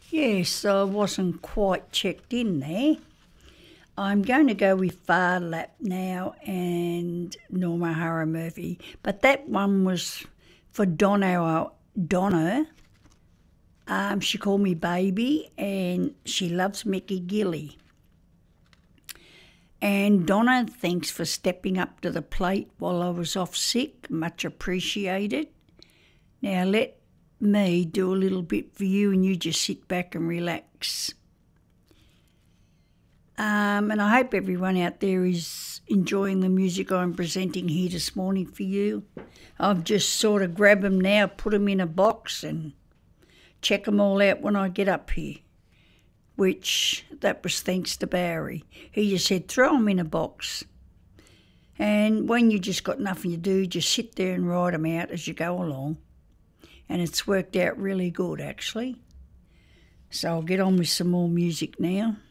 Yes, I wasn't quite checked in there. I'm going to go with Far Lap now and Norma Hara Murphy, but that one was for Donna. She called me baby and she loves Mickey Gilly. And Donna, thanks for stepping up to the plate while I was off sick. Much appreciated. Now let me do a little bit for you and you just sit back and relax. And I hope everyone out there is enjoying the music I'm presenting here this morning for you. I've just sort of grabbed them now, put them in a box and check them all out when I get up here, which that was thanks to Barry. He just said, throw them in a box. And when you just got nothing to do, just sit there and write them out as you go along. And it's worked out really good, actually. So I'll get on with some more music now.